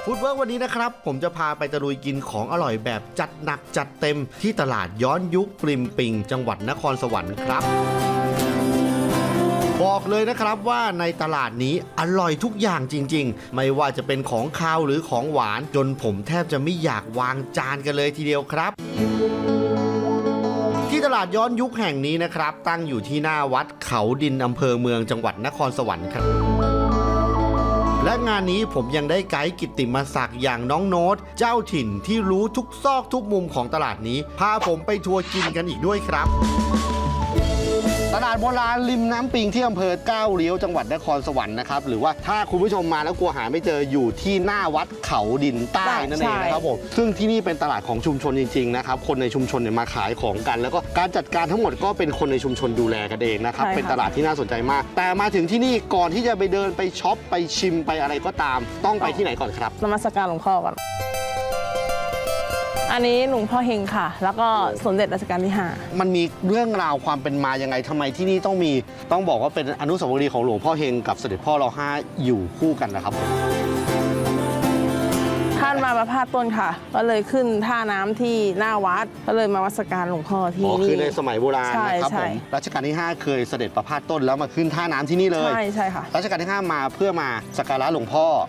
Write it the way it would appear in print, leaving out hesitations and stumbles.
ฟู้ดเวิร์กวันนี้นะครับผมจะพาไปตะลุยกินของอร่อยแบบจัดหนักจัดเต็มที่ตลาดย้อนยุคปริมปิงจังหวัดนครสวรรค์ครับบอกเลยนะครับว่าในตลาดนี้อร่อยทุกอย่างจริงๆไม่ว่าจะเป็นของคาวหรือของหวานจนผมแทบจะไม่อยากวางจานกันเลยทีเดียวครับที่ตลาดย้อนยุคแห่งนี้นะครับตั้งอยู่ที่หน้าวัดเขาดินอำเภอเมืองจังหวัดนครสวรรค์ครับและงานนี้ผมยังได้ไกด์กิตติมศักดิ์อย่างน้องโน้ตเจ้าถิ่นที่รู้ทุกซอกทุกมุมของตลาดนี้พาผมไปทัวร์กินกันอีกด้วยครับตลาดโบราณริมน้ำปิงที่อำเภอก้าวเลี้ยวจังหวัดนครสวรรค์นะครับหรือว่าถ้าคุณผู้ชมมาแล้วกลัวหาไม่เจออยู่ที่หน้าวัดเขาดินใต้นั่นเองนะครับผมซึ่งที่นี่เป็นตลาดของชุมชนจริงๆนะครับคนในชุมชนเนี่ยมาขายของกันแล้วก็การจัดการทั้งหมดก็เป็นคนในชุมชนดูแลกันเองนะครับเป็นตลาดที่น่าสนใจมากแต่มาถึงที่นี่ก่อนที่จะไปเดินไปช็อปไปชิมไปอะไรก็ตามต้องไปที่ไหนก่อนครับนมัสการหลวงพ่อก่อนอันนี้หลวงพ่อเฮงค่ะแล้วก็สมเด็จรัชกาลที่5 มันมีเรื่องราวความเป็นมายังไงทำไมที่นี่ต้องบอกว่าเป็นอนุสาวรีย์ของหลวงพ่อเฮงกับเสด็จพ่อร.5อยู่คู่กันนะครับท่านมาประพาสต้นค่ะก็เลยขึ้นท่าน้ำที่หน้าวัดก็เลยมาวัดการหลวงพ่อที่นี่คือในสมัยโบราณนะครับผมรัชกาลที่5เคยเสด็จประพาสต้นแล้วมาขึ้นท่าน้ำที่นี่เลยใช่ค่ะรัชกาลที่5มาเพื่อมาสักการะหลวงพ่อ